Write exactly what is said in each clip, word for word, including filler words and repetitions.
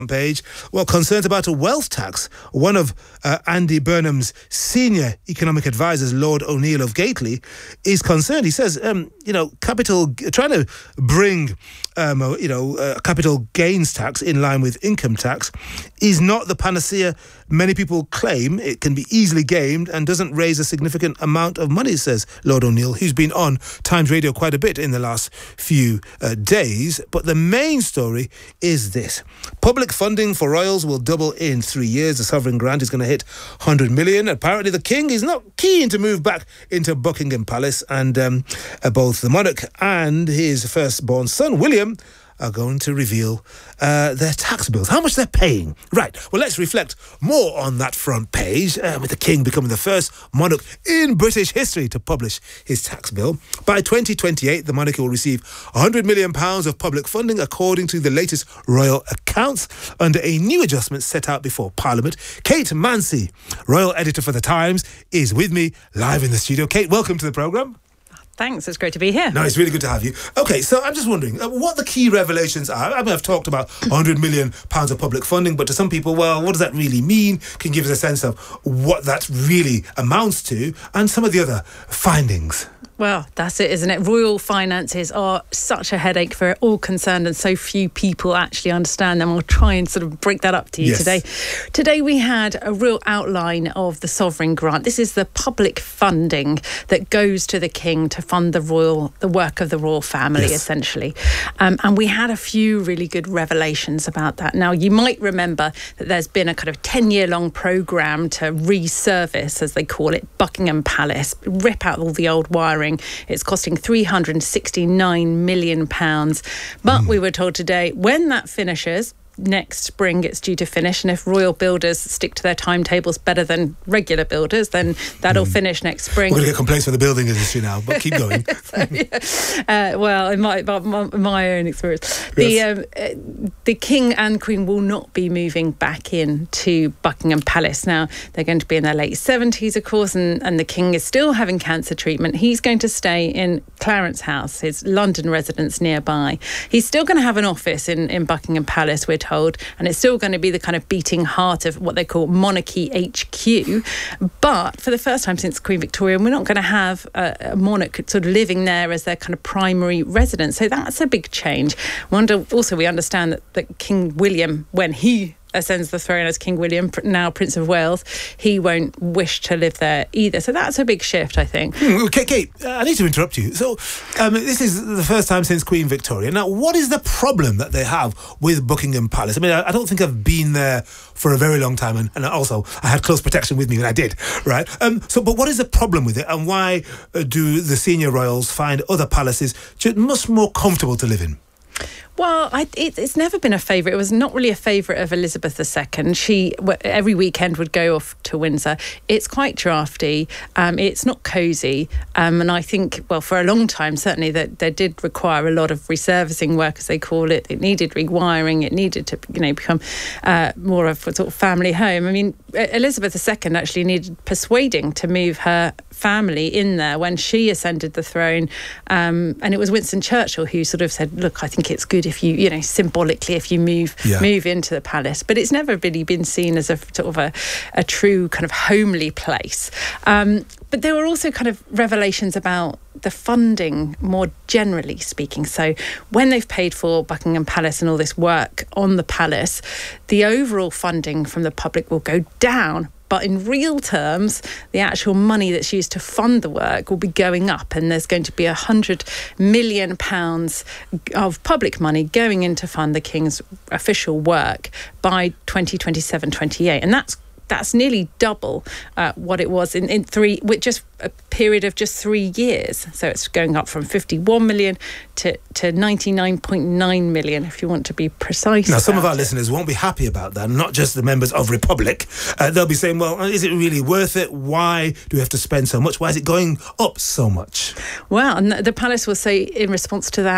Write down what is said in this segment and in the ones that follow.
page. Well, concerns about a wealth tax. One of uh, Andy Burnham's senior economic advisors, Lord O'Neill of Gately, is concerned. He says, um, you know, capital trying to bring, um, a, you know, a capital gains tax in line with income tax is not the panacea many people claim. It can be easily gamed and doesn't raise a significant amount of money, says Lord O'Neill, who's been on Times Radio quite a bit in the last few uh, days. But the main story is this: public funding for royals will double in three years. The sovereign grant is going to hit one hundred million. Apparently, the king is not keen to move back into Buckingham Palace, and um, uh, both the monarch and his firstborn son, William, are going to reveal uh, their tax bills, how much they're paying. Right, well, let's reflect more on that front page, uh, with the king becoming the first monarch in British history to publish his tax bill. By twenty twenty-eight, the monarchy will receive one hundred million pounds of public funding, according to the latest royal accounts, under a new adjustment set out before Parliament. Kate Mansi, royal editor for The Times, is with me live in the studio. Kate, welcome to the programme. Thanks, it's great to be here. No, it's really good to have you. Okay, so I'm just wondering uh, what the key revelations are. I mean, I've talked about one hundred million pounds of public funding, but to some people, well, what does that really mean? Can you give us a sense of what that really amounts to and some of the other findings? Well, that's it, isn't it? Royal finances are such a headache for all concerned, and so few people actually understand them. I'll try and sort of break that up to you yes. today. Today we had a real outline of the sovereign grant. This is the public funding that goes to the king to fund the royal, the work of the royal family, yes. essentially. Um, and we had a few really good revelations about that. Now, you might remember that there's been a kind of ten-year-long programme to resurface, as they call it, Buckingham Palace, rip out all the old wiring. It's costing three hundred sixty-nine million pounds. But mm. we were told today, when that finishes, next spring it's due to finish, and if royal builders stick to their timetables better than regular builders, then that'll mm. finish next spring. We're going to get complaints from the building industry now, but keep going. so, yeah. uh, well, in my, my, my own experience, yes. the um, uh, the king and queen will not be moving back in to Buckingham Palace. Now, they're going to be in their late seventies, of course, and, and the king is still having cancer treatment. He's going to stay in Clarence House, his London residence nearby. He's still going to have an office in, in Buckingham Palace, we're told, and it's still going to be the kind of beating heart of what they call Monarchy H Q. But for the first time since Queen Victoria, we're not going to have a, a monarch sort of living there as their kind of primary residence. So that's a big change. Wonder, also, we understand that, that King William, when he ascends the throne as King William, now Prince of Wales, he won't wish to live there either. So that's a big shift, I think. Hmm, okay, Kate, uh, I need to interrupt you. So um, this is the first time since Queen Victoria. Now, what is the problem that they have with Buckingham Palace? I mean, I, I don't think I've been there for a very long time, and, and also I had close protection with me when I did, right? Um, so, but what is the problem with it, and why uh, do the senior royals find other palaces just much more comfortable to live in? Well, I, it, it's never been a favourite. It was not really a favourite of Elizabeth the Second. She every weekend would go off to Windsor. It's quite drafty. Um, it's not cosy. Um, and I think, well, for a long time, certainly, that there did require a lot of resurfacing work, as they call it. It needed rewiring. It needed to, you know, become uh, more of a sort of family home. I mean, Elizabeth the Second actually needed persuading to move her family in there when she ascended the throne. Um, and it was Winston Churchill who sort of said, look, I think it's good if you, you know, symbolically, if you move yeah. move into the palace. But it's never really been seen as a sort of a, a true kind of homely place. Um, but there were also kind of revelations about the funding more generally speaking. So when they've paid for Buckingham Palace and all this work on the palace, the overall funding from the public will go down. But in real terms, the actual money that's used to fund the work will be going up, and there's going to be one hundred million pounds of public money going in to fund the King's official work by twenty twenty-seven twenty-eight. And that's That's nearly double uh, what it was in, in three, with just a period of just three years. So it's going up from fifty-one million to, to ninety-nine point nine million, if you want to be precise. Now, some of our it. listeners won't be happy about that, not just the members of Republic. Uh, they'll be saying, well, is it really worth it? Why do we have to spend so much? Why is it going up so much? Well, and the palace will say in response to that,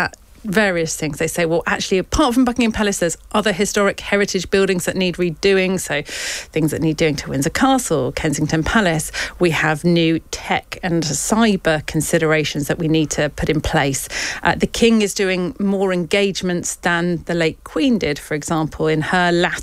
various things. They say, well, actually, apart from Buckingham Palace, there's other historic heritage buildings that need redoing. So things that need doing to Windsor Castle, Kensington Palace. We have new tech and cyber considerations that we need to put in place. Uh, the King is doing more engagements than the late Queen did, for example, in her latter